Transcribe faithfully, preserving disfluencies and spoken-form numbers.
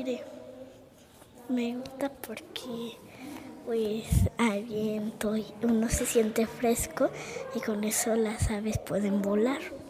padre. Me gusta porque pues hay viento y uno se siente fresco y con eso las aves pueden volar.